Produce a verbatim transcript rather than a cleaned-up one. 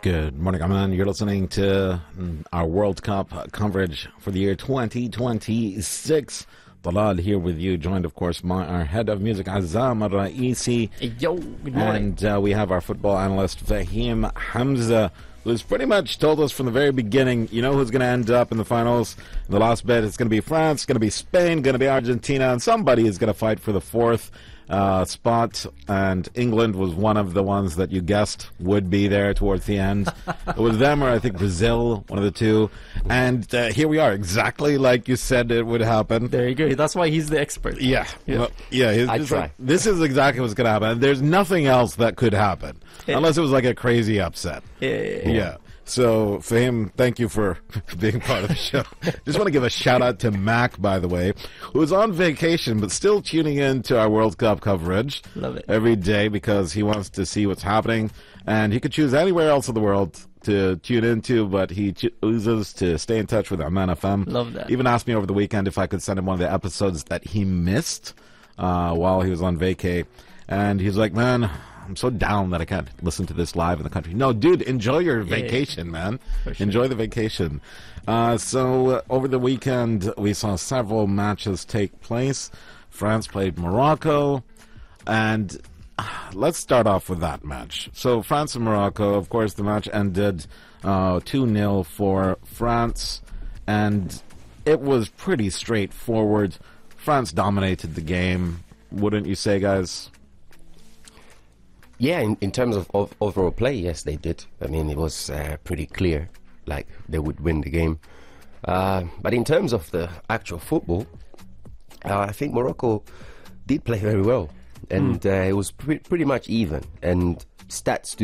Good morning, Aman. You're listening to our World Cup coverage for the year twenty twenty-six. Talal here with you, joined, of course, by our head of music, Azam Al-Raisi. Yo, good morning. And uh, we have our football analyst, Fahim Hamza, who's pretty much told us from the very beginning, you know who's going to end up in the finals. In the last bit, it's going to be France, it's going to be Spain, going to be Argentina, and somebody is going to fight for the fourth uh, spot. And England was one of the ones that you guessed would be there towards the end. It was them or I think Brazil, one of the two. And uh, here we are, exactly like you said it would happen. There you go. That's why he's the expert. Yeah. Yeah. Well, yeah it's I just try. like, this is exactly what's going to happen. There's nothing else that could happen. Yeah. Unless it was like a crazy upset. Yeah, yeah, yeah. Yeah. So, for him, thank you for being part of the show. Just want to give a shout out to Mac, by the way, who's on vacation but still tuning in to our World Cup coverage. Love it. Every day because he wants to see what's happening. And he could choose anywhere else in the world to tune into, but he chooses to stay in touch with Amman F M. Love that. Even asked me over the weekend if I could send him one of the episodes that he missed uh, while he was on vacay. And he's like, man, I'm so down that I can't listen to this live in the country. No, dude, enjoy your Yeah, vacation, man. For sure. Enjoy the vacation. Uh, so uh, over the weekend, we saw several matches take place. France played Morocco, and uh, let's start off with that match. So France and Morocco, of course, the match ended uh, two nil for France, and it was pretty straightforward. France dominated the game, wouldn't you say, guys? Yeah, in, in terms of, of overall play, yes, they did. I mean, it was uh, pretty clear, like, they would win the game. Uh, but in terms of the actual football, uh, I think Morocco did play very well. And uh, it was pre- pretty much even. And stats do